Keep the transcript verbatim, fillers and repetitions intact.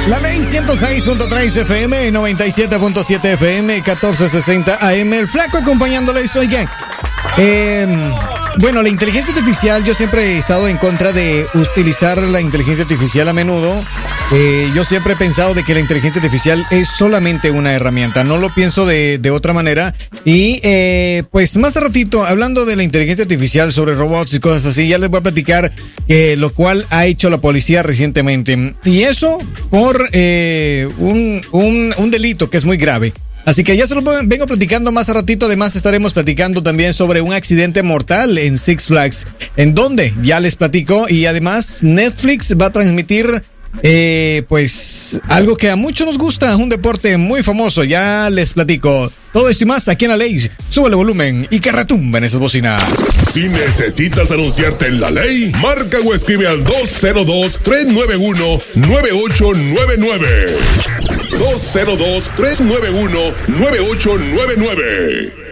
La Ley ciento seis punto tres F M, noventa y siete punto siete F M, catorce sesenta A M. El Flaco acompañándoles. Oigan, eh, bueno, la inteligencia artificial, yo siempre he estado en contra de utilizar la inteligencia artificial a menudo. Eh, yo siempre he pensado de que la inteligencia artificial es solamente una herramienta, no lo pienso de, de otra manera. Y eh, pues más a ratito, hablando de la inteligencia artificial, sobre robots y cosas así, ya les voy a platicar eh, lo cual ha hecho la policía recientemente. Y eso por eh, un, un, un delito que es muy grave. Así que ya se lo vengo platicando más a ratito. Además estaremos platicando también sobre un accidente mortal en Six Flags. ¿En dónde? Ya les platico. Y además Netflix va a transmitir eh, pues algo que a muchos nos gusta, un deporte muy famoso. Ya les platico. Todo esto y más aquí en La Ley. Sube el volumen y que retumben esas bocinas. Si necesitas anunciarte en La Ley, marca o escribe al dos cero dos, tres nueve uno, nueve ocho nueve nueve. dos cero dos, tres nueve uno, nueve ocho nueve nueve.